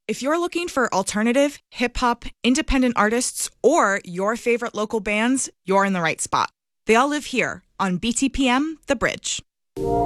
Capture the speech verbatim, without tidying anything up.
If you're looking for alternative, hip-hop, independent artists, or your favorite local bands, you're in the right spot. They all live here on B T P M The Bridge.